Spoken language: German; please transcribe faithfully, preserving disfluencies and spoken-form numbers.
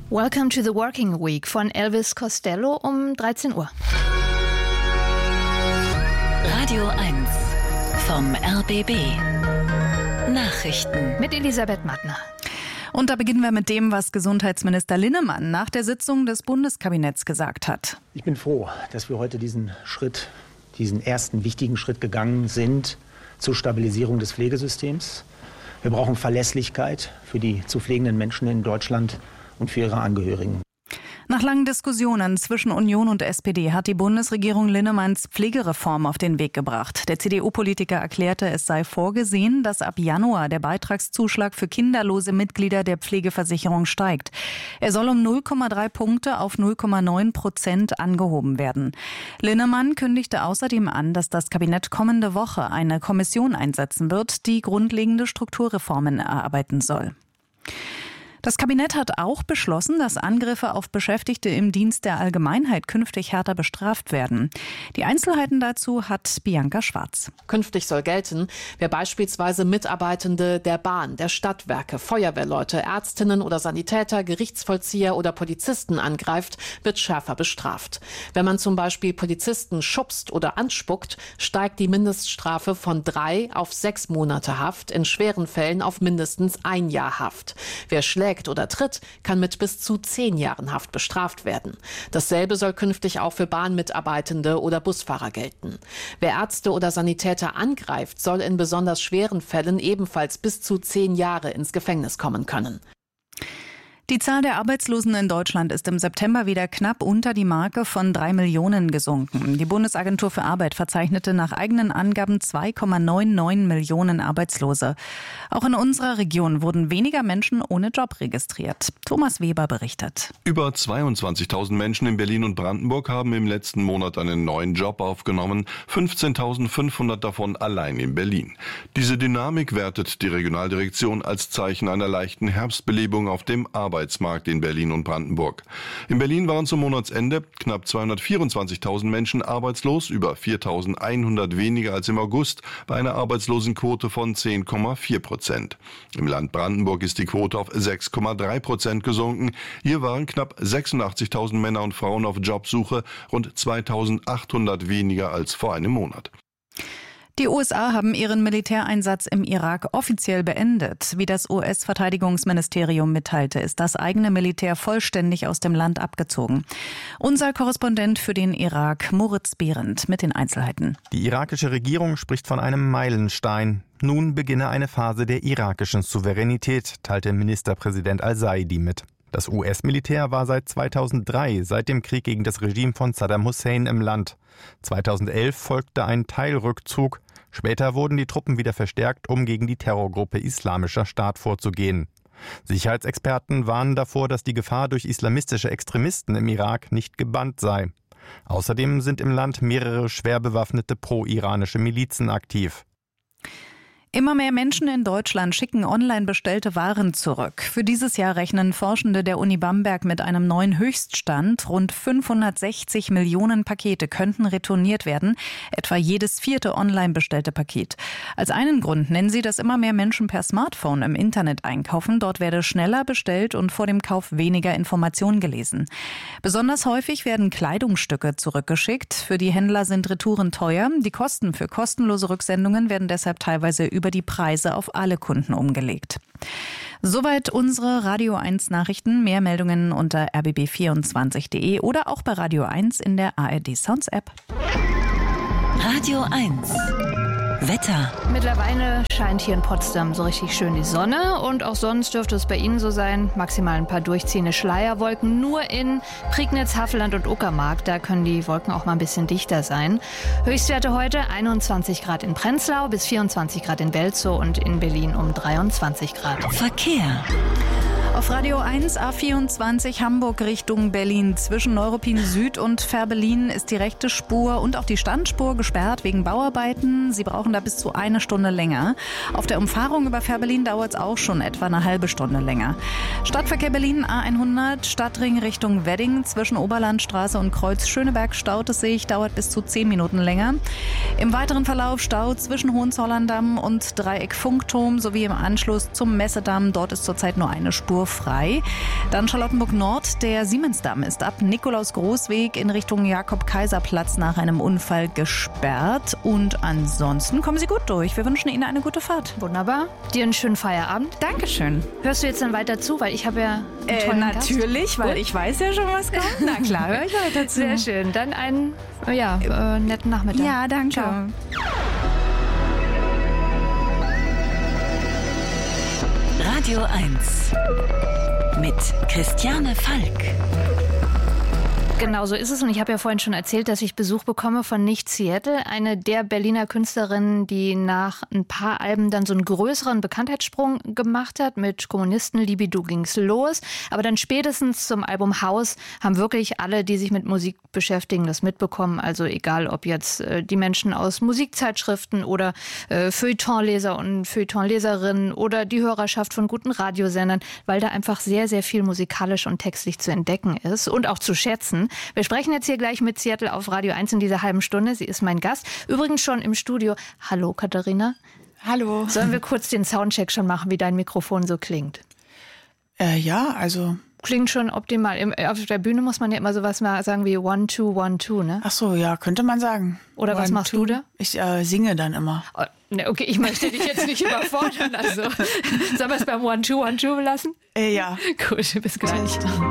Welcome to the Working Week von Elvis Costello um dreizehn Uhr. Radio eins vom R B B. Nachrichten Mit Elisabeth Mattner. Und da beginnen wir mit dem, was Gesundheitsminister Linnemann nach der Sitzung des Bundeskabinetts gesagt hat. Ich bin froh, dass wir heute diesen Schritt, diesen ersten wichtigen Schritt gegangen sind zur Stabilisierung des Pflegesystems. Wir brauchen Verlässlichkeit für die zu pflegenden Menschen in Deutschland und für ihre Angehörigen. Nach langen Diskussionen zwischen Union und S P D hat die Bundesregierung Linnemanns Pflegereform auf den Weg gebracht. Der C D U-Politiker erklärte, es sei vorgesehen, dass ab Januar der Beitragszuschlag für kinderlose Mitglieder der Pflegeversicherung steigt. Er soll um null Komma drei Punkte auf null Komma neun Prozent angehoben werden. Linnemann kündigte außerdem an, dass das Kabinett kommende Woche eine Kommission einsetzen wird, die grundlegende Strukturreformen erarbeiten soll. Das Kabinett hat auch beschlossen, dass Angriffe auf Beschäftigte im Dienst der Allgemeinheit künftig härter bestraft werden. Die Einzelheiten dazu hat Bianca Schwarz. Künftig soll gelten, wer beispielsweise Mitarbeitende der Bahn, der Stadtwerke, Feuerwehrleute, Ärztinnen oder Sanitäter, Gerichtsvollzieher oder Polizisten angreift, wird schärfer bestraft. Wenn man zum Beispiel Polizisten schubst oder anspuckt, steigt die Mindeststrafe von drei auf sechs Monate Haft, in schweren Fällen auf mindestens ein Jahr Haft. Wer schlägt oder tritt, kann mit bis zu zehn Jahren Haft bestraft werden. Dasselbe soll künftig auch für Bahnmitarbeitende oder Busfahrer gelten. Wer Ärzte oder Sanitäter angreift, soll in besonders schweren Fällen ebenfalls bis zu zehn Jahre ins Gefängnis kommen können. Die Zahl der Arbeitslosen in Deutschland ist im September wieder knapp unter die Marke von drei Millionen gesunken. Die Bundesagentur für Arbeit verzeichnete nach eigenen Angaben zwei Komma neunundneunzig Millionen Arbeitslose. Auch in unserer Region wurden weniger Menschen ohne Job registriert. Thomas Weber berichtet. Über zweiundzwanzigtausend Menschen in Berlin und Brandenburg haben im letzten Monat einen neuen Job aufgenommen, fünfzehntausendfünfhundert davon allein in Berlin. Diese Dynamik wertet die Regionaldirektion als Zeichen einer leichten Herbstbelebung auf dem Arbeitsmarkt. Arbeitsmarkt in Berlin und Brandenburg. In Berlin waren zum Monatsende knapp zweihundertvierundzwanzigtausend Menschen arbeitslos, über viertausendeinhundert weniger als im August, bei einer Arbeitslosenquote von zehn Komma vier Prozent. Im Land Brandenburg ist die Quote auf sechs Komma drei Prozent gesunken. Hier waren knapp sechsundachtzigtausend Männer und Frauen auf Jobsuche, rund zweitausendachthundert weniger als vor einem Monat. Die U S A haben ihren Militäreinsatz im Irak offiziell beendet. Wie das U S-Verteidigungsministerium mitteilte, ist das eigene Militär vollständig aus dem Land abgezogen. Unser Korrespondent für den Irak, Moritz Behrendt, mit den Einzelheiten. Die irakische Regierung spricht von einem Meilenstein. Nun beginne eine Phase der irakischen Souveränität, teilte Ministerpräsident al-Saidi mit. Das U S-Militär war seit zweitausenddrei, seit dem Krieg gegen das Regime von Saddam Hussein im Land. zweitausendelf folgte ein Teilrückzug. Später wurden die Truppen wieder verstärkt, um gegen die Terrorgruppe Islamischer Staat vorzugehen. Sicherheitsexperten warnen davor, dass die Gefahr durch islamistische Extremisten im Irak nicht gebannt sei. Außerdem sind im Land mehrere schwer bewaffnete pro-iranische Milizen aktiv. Immer mehr Menschen in Deutschland schicken online bestellte Waren zurück. Für dieses Jahr rechnen Forschende der Uni Bamberg mit einem neuen Höchststand. Rund fünfhundertsechzig Millionen Pakete könnten retourniert werden, etwa jedes vierte online bestellte Paket. Als einen Grund nennen sie, dass immer mehr Menschen per Smartphone im Internet einkaufen. Dort werde schneller bestellt und vor dem Kauf weniger Informationen gelesen. Besonders häufig werden Kleidungsstücke zurückgeschickt. Für die Händler sind Retouren teuer. Die Kosten für kostenlose Rücksendungen werden deshalb teilweise über über die Preise auf alle Kunden umgelegt. Soweit unsere Radio eins Nachrichten. Mehr Meldungen unter r b b vierundzwanzig punkt d e oder auch bei Radio eins in der A R D Sounds App. Radio eins Wetter. Mittlerweile scheint hier in Potsdam so richtig schön die Sonne und auch sonst dürfte es bei Ihnen so sein. Maximal ein paar durchziehende Schleierwolken. Nur in Prignitz, Havelland und Uckermark, da können die Wolken auch mal ein bisschen dichter sein. Höchstwerte heute einundzwanzig Grad in Prenzlau bis vierundzwanzig Grad in Welzow und in Berlin um dreiundzwanzig Grad. Verkehr. Auf Radio eins A vierundzwanzig Hamburg Richtung Berlin. Zwischen Neuruppin Süd und Fehrbellin ist die rechte Spur und auch die Standspur gesperrt wegen Bauarbeiten. Sie brauchen da bis zu eine Stunde länger. Auf der Umfahrung über Fehrbellin dauert es auch schon etwa eine halbe Stunde länger. Stadtverkehr Berlin A hundert, Stadtring Richtung Wedding. Zwischen Oberlandstraße und Kreuz Schöneberg staut es sich, dauert bis zu zehn Minuten länger. Im weiteren Verlauf Stau zwischen Hohenzollern-Damm und Dreieck Funkturm sowie im Anschluss zum Messedamm. Dort ist zurzeit nur eine Spur frei. Dann Charlottenburg-Nord, der Siemensdamm ist ab Nikolaus-Großweg in Richtung Jakob-Kaiser-Platz nach einem Unfall gesperrt. Und ansonsten kommen Sie gut durch. Wir wünschen Ihnen eine gute Fahrt. Wunderbar. Dir einen schönen Feierabend. Dankeschön. Hörst du jetzt dann weiter zu, weil ich habe ja einen äh, tollen Natürlich, Gast. weil Gut. ich weiß ja schon, was kommt. Na klar, höre ich weiter zu. Sehr schön. Dann einen ja, äh, netten Nachmittag. Ja, danke. Ciao. Radio eins mit Christiane Falk. Genau so ist es. Und ich habe ja vorhin schon erzählt, dass ich Besuch bekomme von Nicht Seattle, eine der Berliner Künstlerinnen, die nach ein paar Alben dann so einen größeren Bekanntheitssprung gemacht hat. Mit Kommunisten, Libido ging's los. Aber dann spätestens zum Album Haus haben wirklich alle, die sich mit Musik beschäftigen, das mitbekommen. Also egal, ob jetzt äh, die Menschen aus Musikzeitschriften oder äh, Feuilletonleser und Feuilletonleserinnen oder die Hörerschaft von guten Radiosendern, weil da einfach sehr, sehr viel musikalisch und textlich zu entdecken ist und auch zu schätzen. Wir sprechen jetzt hier gleich mit Seattle auf Radio eins in dieser halben Stunde. Sie ist mein Gast. Übrigens schon im Studio. Hallo Katharina. Hallo. Sollen wir kurz den Soundcheck schon machen, wie dein Mikrofon so klingt? Äh, ja, also... Klingt schon optimal. Im, auf der Bühne muss man ja immer sowas mal sagen wie one, two, one, two, ne? Ach so, ja, könnte man sagen. Oder was One, machst two. du da? Ich äh, singe dann immer. Oh, ne, okay, ich möchte dich jetzt nicht überfordern. Also, sollen wir es beim one, two, one, two belassen? Äh, ja. Gut, bis gleich.